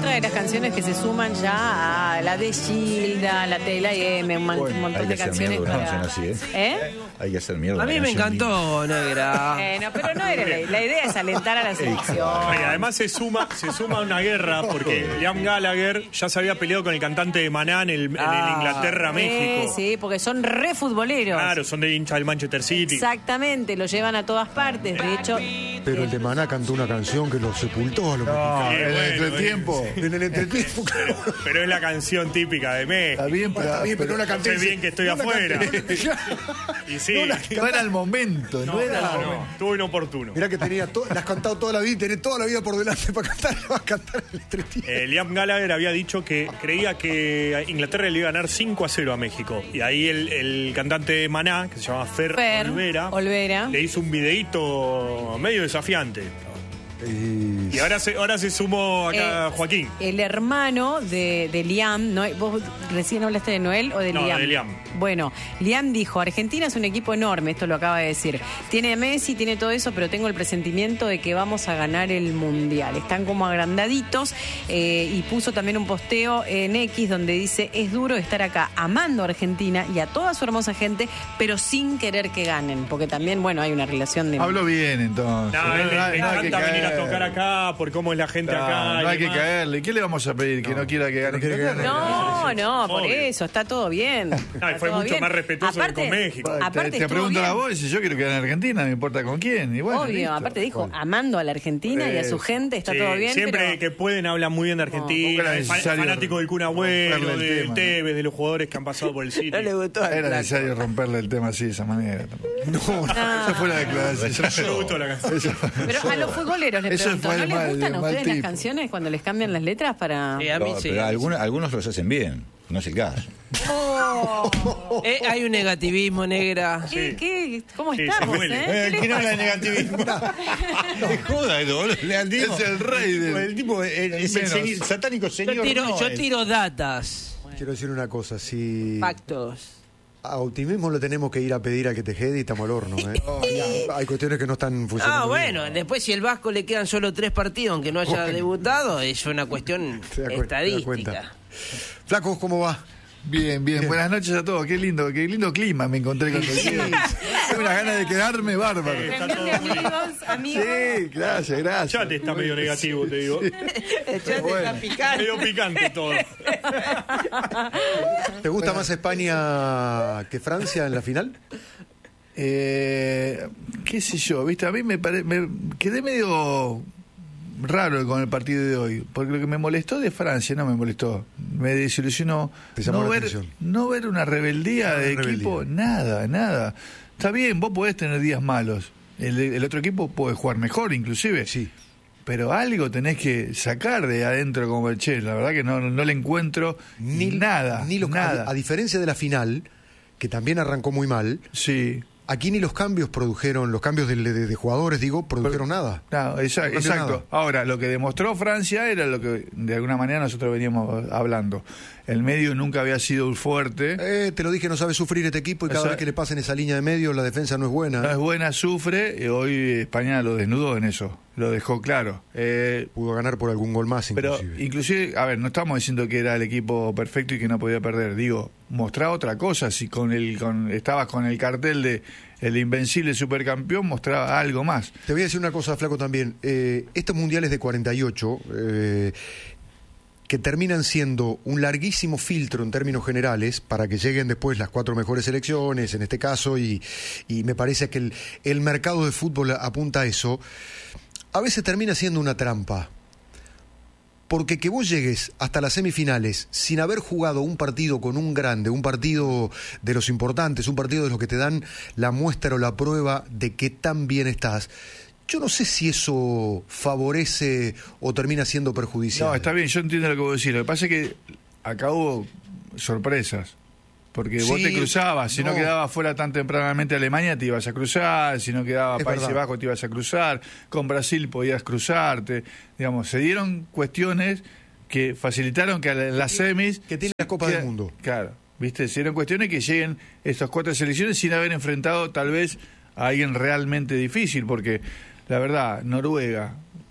otra de las canciones que se suman ya a la de Gilda, la de la M, un montón de canciones. Hay que hacer mierda. A mí me encantó, Negra. No, pero no era la idea es alentar a la selección. Y además se suma a una guerra porque Liam Gallagher ya se había peleado con el cantante de Maná en el Inglaterra-México. Sí, porque son re futboleros. Claro, son de hincha del Manchester City. Exactamente, lo llevan a todas partes. De hecho, pero el de Maná cantó una canción que lo sepultó a los mexicanos. En el entretiempo. En el entretiempo, claro. Pero es la canción típica de México. Está bien, pero no la canté. Sé bien que estoy afuera. Y sí. No era el momento, no era el momento. Estuvo inoportuno. Mirá que tenía la has cantado toda la vida y tenés toda la vida por delante para cantar. Vas a cantar el entretiempo. Liam Gallagher había dicho que creía que Inglaterra le iba a ganar 5-0 a México. Y ahí el cantante de Maná, que se llama Fer Olvera, le hizo un videíto medio desafiante. Y ahora se sumó acá Joaquín. El hermano de Liam, ¿no? ¿Vos recién hablaste de Noel o de Liam? No, de Liam. Bueno, Liam dijo, Argentina es un equipo enorme, esto lo acaba de decir. Tiene a Messi, tiene todo eso, pero tengo el presentimiento de que vamos a ganar el Mundial. Están como agrandaditos y puso también un posteo en X donde dice, es duro estar acá amando a Argentina y a toda su hermosa gente, pero sin querer que ganen, porque también, bueno, hay una relación de... Hablo bien, entonces. Le encanta venir a tocar acá por cómo es la gente acá. No hay que caerle. ¿Qué le vamos a pedir? Que no quiera que gane. No, por eso, está todo bien. Fue mucho más respetuoso que con México. Te pregunto a vos, si yo quiero que gane Argentina, no importa con quién. Y bueno, obvio, listo. Aparte dijo, amando a la Argentina y a su gente, está todo bien. Siempre que pueden hablan muy bien de Argentina, fanático del Kun Agüero, de Tevez, de los jugadores que han pasado por el sitio. No le gustó. Era necesario romperle el tema así de esa manera. No, esa fue la declaración. No me gustó la canción. Pero a los futboleros les pregunto, ¿no les gustan a ustedes las canciones cuando les cambian las letras para...? A mí sí. Pero algunos los hacen bien, no es el caso. Hay un negativismo, Negra. ¿Cómo estamos? ¿Quién habla de negativismo? No joda, el negativismo. Es el rey del... El tipo es el satánico señor. Yo tiro datas. Quiero decir una cosa, si... Factos. A optimismo le tenemos que ir a pedir a que te jede y estamos al horno, hay cuestiones que no están funcionando. Bueno, después si el Vasco le quedan solo 3 partidos aunque no haya debutado, es una cuestión estadística. Flacos, ¿cómo va? Bien. Buenas noches a todos. Qué lindo clima me encontré con ustedes. Tengo unas ganas de quedarme bárbaro. Amigos. Sí, gracias. Ya te está medio negativo, te digo. Está picante. Medio picante todo. ¿Te gusta más España que Francia en la final? Qué sé yo, ¿viste? A mí me quedé medio raro con el partido de hoy, porque lo que me molestó de Francia, no me molestó, me desilusionó no ver una rebeldía de equipo, nada. Está bien, vos podés tener días malos, el otro equipo puede jugar mejor inclusive, sí, pero algo tenés que sacar de adentro como el Che, la verdad que no le encuentro nada. A diferencia de la final, que también arrancó muy mal, sí. Aquí ni los cambios produjeron, los cambios de jugadores, produjeron nada. No, exacto. Nada. Ahora, lo que demostró Francia era lo que de alguna manera nosotros veníamos hablando. El medio nunca había sido un fuerte. Te lo dije, no sabe sufrir este equipo y cada vez que le pasen esa línea de medio, la defensa no es buena. No es buena, sufre, y hoy España lo desnudó en eso, lo dejó claro. Pudo ganar por algún gol más, inclusive. Pero, inclusive, a ver, no estamos diciendo que era el equipo perfecto y que no podía perder. Digo, mostraba otra cosa. Si estabas con el cartel de el invencible supercampeón, mostraba algo más. Te voy a decir una cosa, Flaco, también. Estos mundiales de 48... que terminan siendo un larguísimo filtro en términos generales para que lleguen después las 4 mejores selecciones, en este caso, y me parece que el mercado de fútbol apunta a eso, a veces termina siendo una trampa. Porque que vos llegues hasta las semifinales sin haber jugado un partido con un grande, un partido de los importantes, un partido de los que te dan la muestra o la prueba de que tan bien estás, yo no sé si eso favorece o termina siendo perjudicial. No, está bien, yo entiendo lo que vos decís. Lo que pasa es que acá hubo sorpresas. Porque vos te cruzabas, si no quedaba fuera tan tempranamente Alemania, te ibas a cruzar, si no quedaba Países Bajos, te ibas a cruzar, con Brasil podías cruzarte. Digamos, se dieron cuestiones que facilitaron que las semis... Que tiene la Copa del Mundo. Claro, ¿viste? Se dieron cuestiones que lleguen estas 4 selecciones sin haber enfrentado tal vez a alguien realmente difícil, porque... La verdad, Noruega,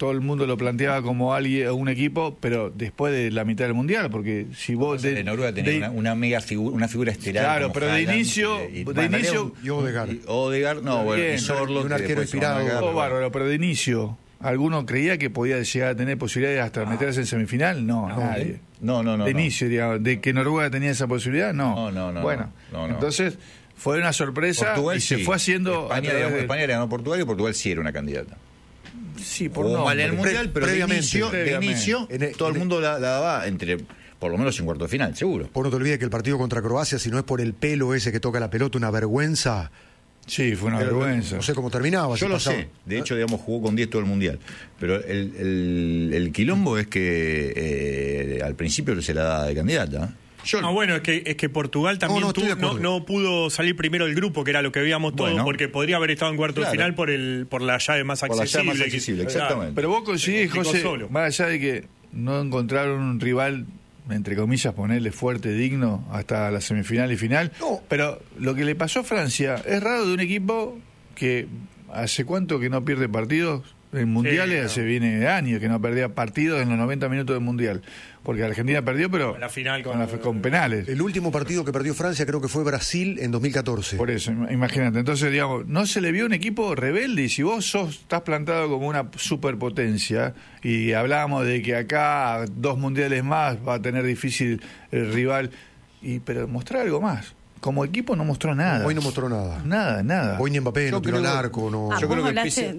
todo el mundo lo planteaba como un equipo, pero después de la mitad del Mundial, porque si vos... Noruega tenía una mega figura, una figura estelar. Claro, pero Haaland, de inicio... Y Odegaard. No, bueno, y Sorloth, un arquero inspirado. Todo bárbaro, pero de inicio... ¿Alguno creía que podía llegar a tener posibilidades hasta meterse en semifinal? No, nadie. No. De inicio, digamos, de que Noruega tenía esa posibilidad, no. Bueno, entonces fue una sorpresa Portugal, y se fue haciendo... España le ganó a Portugal y Portugal sí era una candidata. Sí, por no. Mal en el Mundial, pero de inicio todo el mundo la daba entre... Por lo menos en cuarto de final, seguro. Por no te olvides que el partido contra Croacia, si no es por el pelo ese que toca la pelota, una vergüenza... Sí, fue una vergüenza. No sé cómo terminaba. Yo lo sé. De hecho, digamos, jugó con 10 todo el Mundial. Pero el quilombo es que al principio se la da de candidata. Bueno, es que Portugal también no pudo salir primero del grupo, que era lo que veíamos todos, porque podría haber estado en cuarto de final por la llave más accesible. Exactamente. Pero vos coincidís, José, más allá de que no encontraron un rival, entre comillas, ponerle fuerte, digno, hasta la semifinal y final. Pero lo que le pasó a Francia es raro de un equipo que hace cuánto que no pierde partidos en mundiales, hace viene años que no perdía partidos en los 90 minutos del mundial. Porque Argentina perdió, pero la final con penales. El último partido que perdió Francia creo que fue Brasil en 2014. Por eso, imagínate. Entonces, digamos, no se le vio un equipo rebelde. Y si vos estás plantado como una superpotencia, y hablábamos de que acá 2 mundiales más va a tener difícil el rival, pero mostrar algo más. Como equipo no mostró nada. Hoy no mostró nada. Nada. Hoy ni Mbappé no tiró el arco. Yo creo que hablaste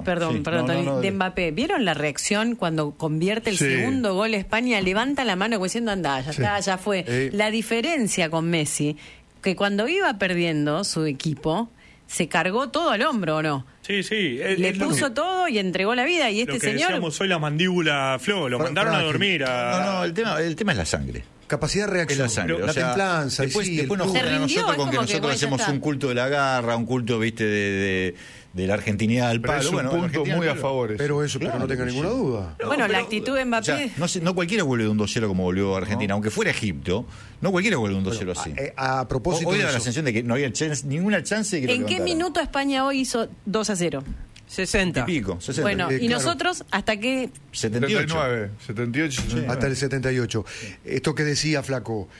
de Mbappé. ¿Vieron la reacción cuando convierte el segundo gol España? Levanta la mano como diciendo, anda, ya está, ya fue. La diferencia con Messi, que cuando iba perdiendo su equipo, se cargó todo al hombro, ¿o no? Sí. Le puso todo y entregó la vida. Y este señor... decíamos, soy la mandíbula Flo, lo mandaron a dormir. El tema es la sangre. Capacidad de reacción, la templanza. Después nos juzgan a nosotros con que nosotros hacemos un culto de la garra, un culto, viste, de la argentinidad al palo. Es un punto muy a favor. Pero no tenga ninguna duda. La actitud de Mbappé... no cualquiera vuelve de un 2-0 como volvió Argentina. Aunque fuera Egipto, no cualquiera vuelve de un 2-0 así. A propósito hoy de da la sensación de que no había ninguna chance de que ¿En qué minuto España hoy hizo 2-0? 60. Y pico, 60. Bueno, y nosotros, ¿hasta qué? 78. 78. Sí. Hasta el 78. Esto que decía Flaco,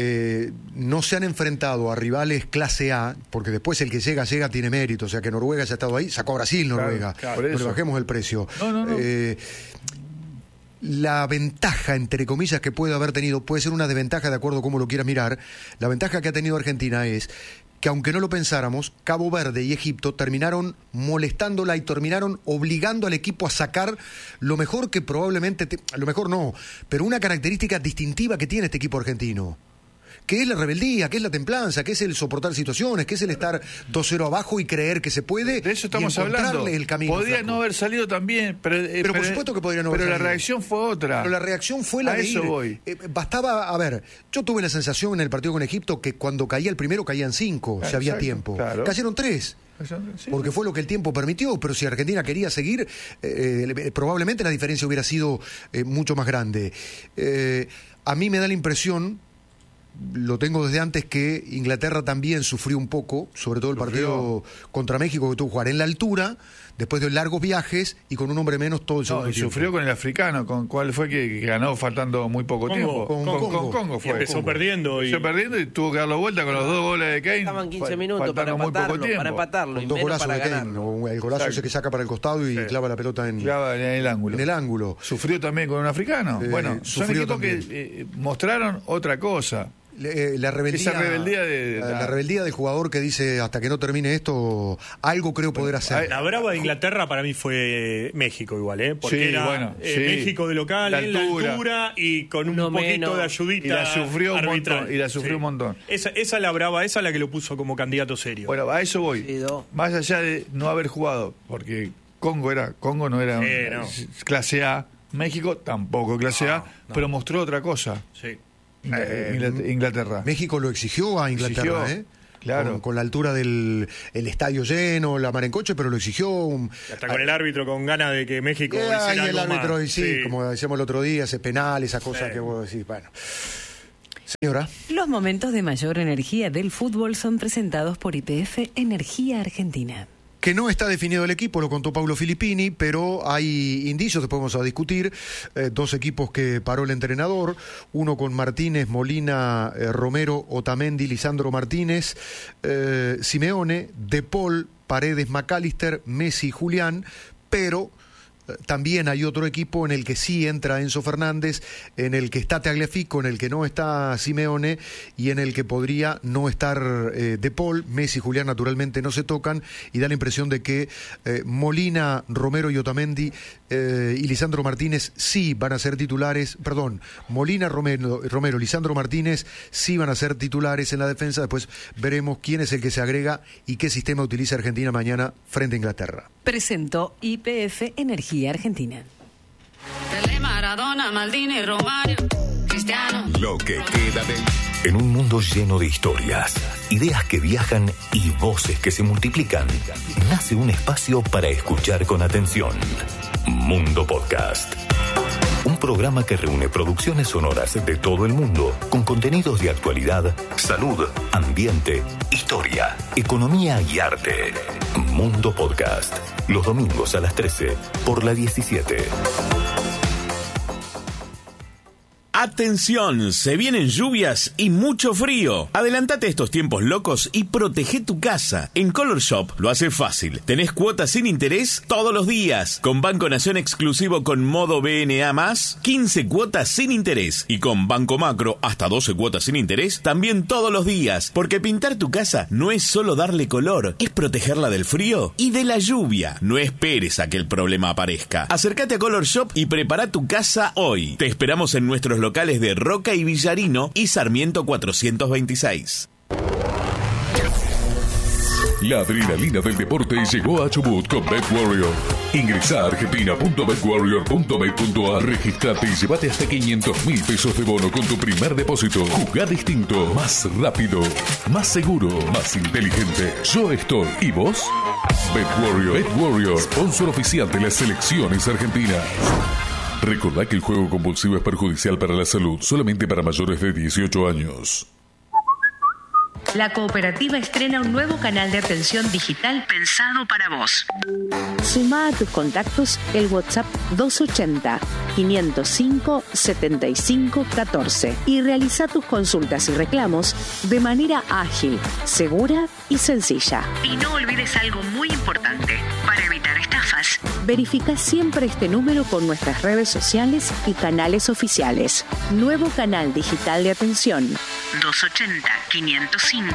no se han enfrentado a rivales clase A, porque después el que llega, tiene mérito. O sea que Noruega ya ha estado ahí, sacó a Brasil Noruega. Claro, no le bajemos el precio. No. La ventaja, entre comillas, que puede haber tenido, puede ser una desventaja de acuerdo a cómo lo quieras mirar. La ventaja que ha tenido Argentina es que, aunque no lo pensáramos, Cabo Verde y Egipto terminaron molestándola y terminaron obligando al equipo a sacar lo mejor que probablemente, lo mejor no, pero una característica distintiva que tiene este equipo argentino, que es la rebeldía, que es la templanza, que es el soportar situaciones, que es el estar 2-0 abajo y creer que se puede. De eso estamos hablando. El camino, podría no haber salido tan bien, pero por supuesto que podría no haber salido. Pero la reacción fue otra. Pero la reacción fue la de eso ir. Voy. Bastaba, a ver, yo tuve la sensación en el partido con Egipto que cuando caía el primero caían 5, si había tiempo. Claro. Cayeron 3. Porque fue lo que el tiempo permitió, pero si Argentina quería seguir, probablemente la diferencia hubiera sido mucho más grande. A mí me da la impresión, lo tengo desde antes, que Inglaterra también sufrió un poco, sobre todo el partido contra México, que tuvo que jugar en la altura, después de largos viajes y con un hombre menos todo el segundo tiempo. Sufrió con el africano, con cuál fue que ganó faltando muy poco tiempo. Con Congo fue. Empezó perdiendo y tuvo que darlo vuelta con los 2 goles de Kane. Estaban 15 minutos para empatarlo, con 2 golazos de Kane, el golazo ese que saca para el costado y clava la pelota en el ángulo. En el ángulo. Sufrió también con un africano. Bueno, son equipos que mostraron otra cosa. La rebeldía, esa rebeldía la rebeldía del jugador que dice, hasta que no termine esto, algo creo poder hacer. La brava de Inglaterra para mí fue México igual, porque era México de local, en la altura y con un poquito de ayudita. Y la sufrió un montón. Esa la brava, esa la que lo puso como candidato serio. Bueno, a eso voy. Más allá de no haber jugado, porque Congo no era clase A, México tampoco clase A, pero mostró otra cosa. Sí. Inglaterra. México lo exigió a Inglaterra, claro. Con la altura del estadio lleno, la mar en coche, pero lo exigió. Hasta con el árbitro con ganas de que México hiciera algo el árbitro, más. Sí, como decíamos el otro día, ese penal, esa cosa que vos decís, bueno. Señora. Los momentos de mayor energía del fútbol son presentados por YPF Energía Argentina. que no está definido el equipo, lo contó Paulo Filippini, pero hay indicios, después vamos a discutir, 2 equipos que paró el entrenador, uno con Martínez, Molina, Romero, Otamendi, Lisandro Martínez, Simeone, De Paul, Paredes, McAllister, Messi, Julián, pero también hay otro equipo en el que sí entra Enzo Fernández, en el que está Tagliafico, en el que no está Simeone y en el que podría no estar De Paul. Messi y Julián naturalmente no se tocan y da la impresión de que Molina, Romero y Otamendi y Lisandro Martínez sí van a ser titulares, Molina, Romero, Lisandro Martínez sí van a ser titulares en la defensa. Después veremos quién es el que se agrega y qué sistema utiliza Argentina mañana frente a Inglaterra. Presentó YPF Energía Argentina. Maradona, Maldini, Romario, Cristiano. Lo que queda de... En un mundo lleno de historias, ideas que viajan y voces que se multiplican, nace un espacio para escuchar con atención. Mundo Podcast. Un programa que reúne producciones sonoras de todo el mundo, con contenidos de actualidad, salud, ambiente, historia, economía y arte. Mundo Podcast. Los domingos a las 13, por la 17. Atención, se vienen lluvias y mucho frío. Adelantate estos tiempos locos y protege tu casa. En Color Shop lo hace fácil. Tenés cuotas sin interés todos los días. Con Banco Nación exclusivo con modo BNA+, 15 cuotas sin interés. Y con Banco Macro, hasta 12 cuotas sin interés, también todos los días. Porque pintar tu casa no es solo darle color, es protegerla del frío y de la lluvia. No esperes a que el problema aparezca. Acércate a Color Shop y prepara tu casa hoy. Te esperamos en nuestros locales de Roca y Villarino y Sarmiento 426. La adrenalina del deporte llegó a Chubut con BetWarrior. Ingresa a argentina.betwarrior.bet.ar, registrate y llévate hasta 500.000 pesos de bono con tu primer depósito. Jugá distinto, más rápido, más seguro, más inteligente. Yo estoy. ¿Y vos? BetWarrior, sponsor oficial de las selecciones argentinas. Recordá que el juego compulsivo es perjudicial para la salud, solamente para mayores de 18 años. La cooperativa estrena un nuevo canal de atención digital pensado para vos. Sumá a tus contactos el WhatsApp 280-505-7514 y realiza tus consultas y reclamos de manera ágil, segura y sencilla. Y no olvides algo muy importante. Para evitar estafas, verifica siempre este número con nuestras redes sociales y canales oficiales. Nuevo canal digital de atención 280-505-7514.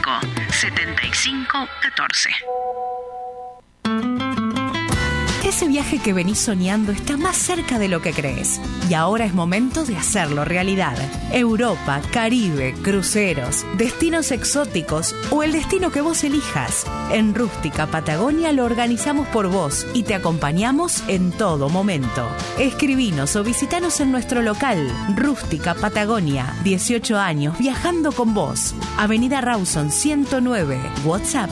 Ese viaje que venís soñando está más cerca de lo que crees. Y ahora es momento de hacerlo realidad. Europa, Caribe, cruceros, destinos exóticos o el destino que vos elijas. En Rústica Patagonia lo organizamos por vos y te acompañamos en todo momento. Escribinos o visitanos en nuestro local. Rústica Patagonia, 18 años viajando con vos. Avenida Rawson 109, WhatsApp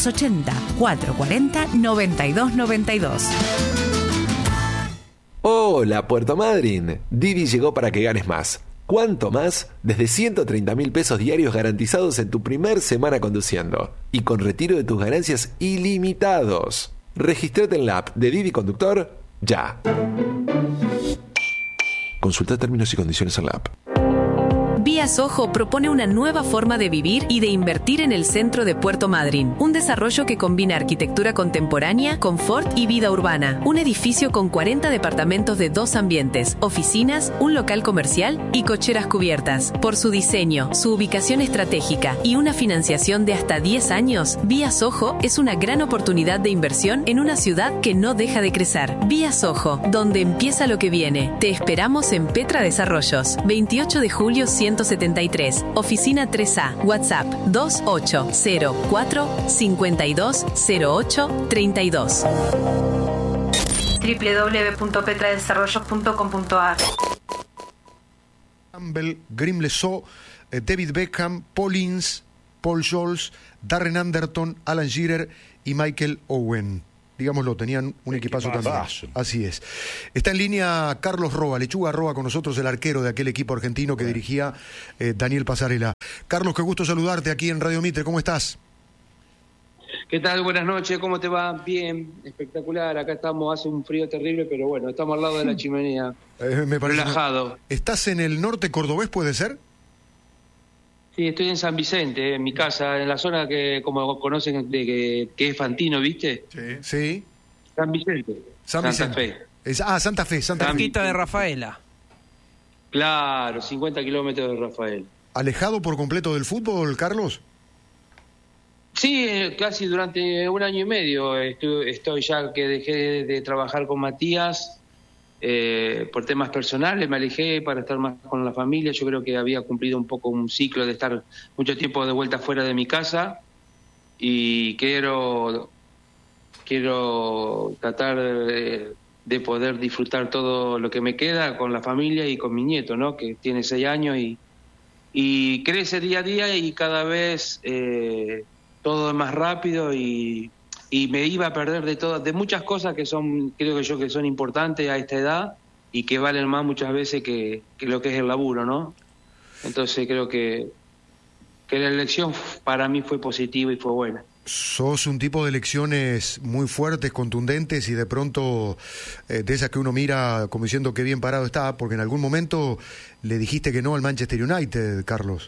280-440-9292. Hola Puerto Madryn, Didi llegó para que ganes más. ¿Cuánto más? Desde 130.000 pesos diarios garantizados en tu primer semana conduciendo y con retiro de tus ganancias ilimitados. Regístrate en la app de Didi Conductor ya. Consulta términos y condiciones en la app. Vía Soho propone una nueva forma de vivir y de invertir en el centro de Puerto Madryn. Un desarrollo que combina arquitectura contemporánea, confort y vida urbana. Un edificio con 40 departamentos de 2 ambientes, oficinas, un local comercial y cocheras cubiertas. Por su diseño, su ubicación estratégica y una financiación de hasta 10 años, Vía Soho es una gran oportunidad de inversión en una ciudad que no deja de crecer. Vía Soho, donde empieza lo que viene. Te esperamos en Petra Desarrollos, 28 de julio 173, oficina 3A, WhatsApp 2804-520832. www.petradesarrollos.com.ar. Campbell, Grim Lesault, David Beckham, Paul Ince, Paul Scholes, Darren Anderton, Alan Shearer y Michael Owen. Digámoslo, tenían un equipazo también. Así es. Está en línea Carlos Roa, Lechuga Roa, con nosotros, el arquero de aquel equipo argentino que dirigía Daniel Pasarela. Carlos, qué gusto saludarte aquí en Radio Mitre. ¿Cómo estás? ¿Qué tal? Buenas noches, ¿cómo te va? Bien, espectacular. Acá estamos, hace un frío terrible, pero bueno, estamos al lado de la chimenea. Me parece relajado. ¿Estás en el norte cordobés, puede ser? Sí, estoy en San Vicente, en mi casa, en la zona que, como conocen, que es Fantino, ¿viste? Sí. San Vicente. Santa Fe. Santa Fe. Cerquita de Rafaela. Claro, 50 kilómetros de Rafael. ¿Alejado por completo del fútbol, Carlos? Sí, casi durante 1 año y medio estoy ya que dejé de trabajar con Matías por temas personales, me alejé para estar más con la familia. Yo creo que había cumplido un poco un ciclo de estar mucho tiempo de vuelta fuera de mi casa y quiero tratar de poder disfrutar todo lo que me queda con la familia y con mi nieto, ¿no? Que tiene 6 años y crece día a día y cada vez todo es más rápido y me iba a perder de muchas cosas que creo que son importantes a esta edad y que valen más muchas veces que lo que es el laburo, ¿no? Entonces creo que la elección para mí fue positiva y fue buena. Sos un tipo de elecciones muy fuertes, contundentes y de pronto de esas que uno mira como diciendo qué bien parado está, porque en algún momento le dijiste que no al Manchester United, Carlos.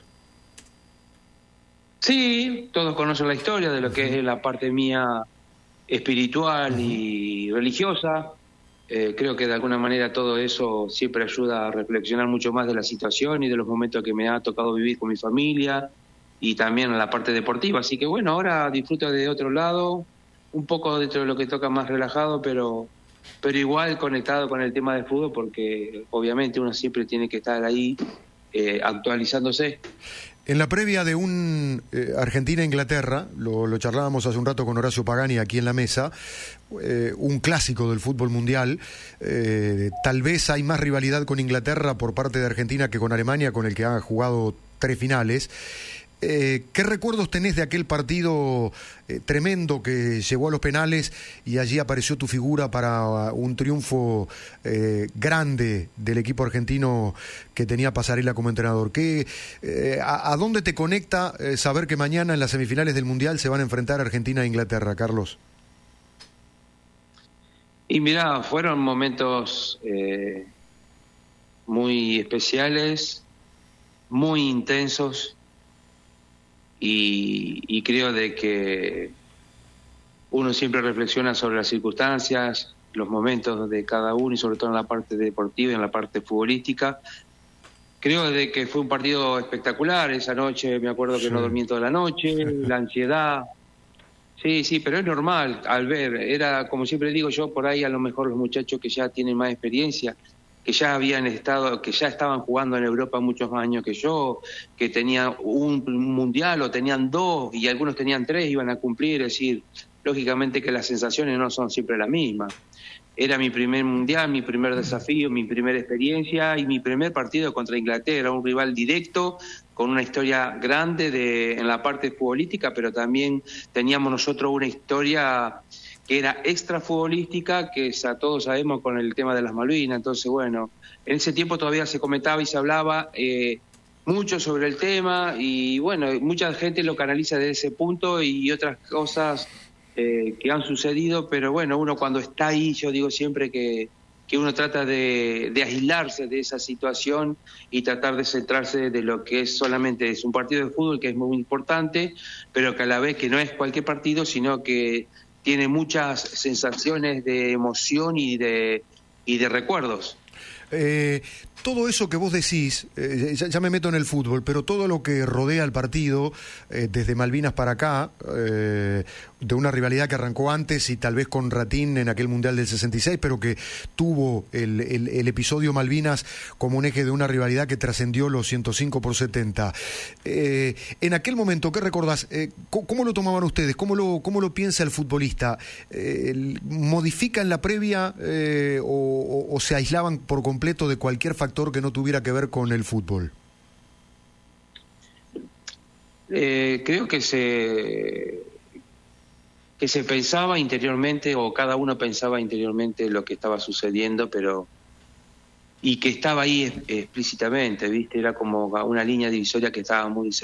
Sí, todos conocen la historia de lo que es la parte mía espiritual y religiosa. Creo que de alguna manera todo eso siempre ayuda a reflexionar mucho más de la situación y de los momentos que me ha tocado vivir con mi familia y también en la parte deportiva. Así que bueno, ahora disfruto de otro lado, un poco dentro de lo que toca más relajado, pero igual conectado con el tema del fútbol porque obviamente uno siempre tiene que estar ahí actualizándose. En la previa de un Argentina-Inglaterra, lo charlábamos hace un rato con Horacio Pagani aquí en la mesa, un clásico del fútbol mundial, tal vez hay más rivalidad con Inglaterra por parte de Argentina que con Alemania, con el que han jugado 3 finales. ¿Qué recuerdos tenés de aquel partido tremendo que llegó a los penales y allí apareció tu figura para un triunfo grande del equipo argentino que tenía Pasarela como entrenador? ¿A dónde te conecta saber que mañana en las semifinales del Mundial se van a enfrentar Argentina e Inglaterra, Carlos? Y mirá, fueron momentos muy especiales, muy intensos. Y creo de que uno siempre reflexiona sobre las circunstancias, los momentos de cada uno y sobre todo en la parte deportiva y en la parte futbolística. Creo de que fue un partido espectacular esa noche, me acuerdo que no dormí toda la noche, la ansiedad. Sí, pero es normal al ver, era como siempre digo yo, por ahí a lo mejor los muchachos que ya tienen más experiencia, que ya estaban jugando en Europa muchos más años que yo, que tenían un mundial o tenían 2 y algunos tenían 3, iban a cumplir, es decir, lógicamente que las sensaciones no son siempre las mismas. Era mi primer mundial, mi primer desafío, mi primera experiencia y mi primer partido contra Inglaterra, un rival directo con una historia grande en la parte futbolística, pero también teníamos nosotros una historia que era extra futbolística, que todos sabemos con el tema de las Malvinas. Entonces, bueno, en ese tiempo todavía se comentaba y se hablaba mucho sobre el tema y, bueno, mucha gente lo canaliza desde ese punto y otras cosas que han sucedido, pero bueno, uno cuando está ahí, yo digo siempre que uno trata de aislarse de esa situación y tratar de centrarse de lo que solamente es un partido de fútbol, que es muy importante, pero que a la vez que no es cualquier partido, sino que tiene muchas sensaciones de emoción y de recuerdos. Todo eso que vos decís, ya me meto en el fútbol, pero todo lo que rodea al partido, desde Malvinas para acá, de una rivalidad que arrancó antes y tal vez con Ratín en aquel Mundial del 66, pero que tuvo el episodio Malvinas como un eje de una rivalidad que trascendió los 105/70. En aquel momento, ¿qué recordás? ¿Cómo lo tomaban ustedes? ¿Cómo lo piensa el futbolista? ¿Modifican la previa o se aislaban por completo de cualquier factor que no tuviera que ver con el fútbol? Creo que se pensaba interiormente, o cada uno pensaba interiormente lo que estaba sucediendo, y que estaba ahí explícitamente, ¿viste? Era como una línea divisoria que estaba muy